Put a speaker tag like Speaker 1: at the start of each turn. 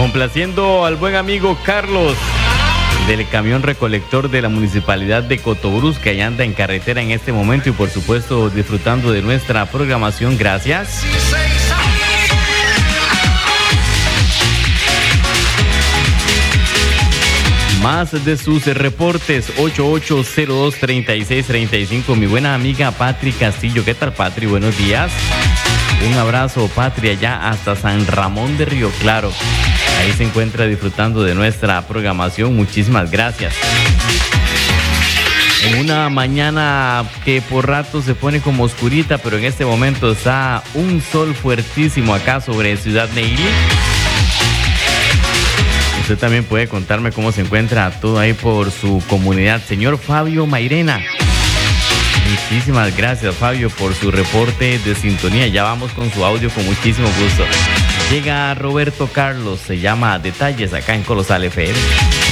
Speaker 1: Complaciendo al buen amigo Carlos del camión recolector de la municipalidad de Cotobruz, que allá anda en carretera en este momento y por supuesto disfrutando de nuestra programación. Gracias. Más de sus reportes, 8802-3635. Mi buena amiga Patri Castillo. ¿Qué tal, Patri? Buenos días. Un abrazo, Patri, allá hasta San Ramón de Río Claro. Ahí se encuentra disfrutando de nuestra programación. Muchísimas gracias. En una mañana que por rato se pone como oscurita, pero en este momento está un sol fuertísimo acá sobre Ciudad Neily. Usted también puede contarme cómo se encuentra todo ahí por su comunidad. Señor Fabio Mairena, muchísimas gracias, Fabio, por su reporte de sintonía. Ya vamos con su audio con muchísimo gusto. Llega Roberto Carlos, se llama Detalles acá en Colosal FM.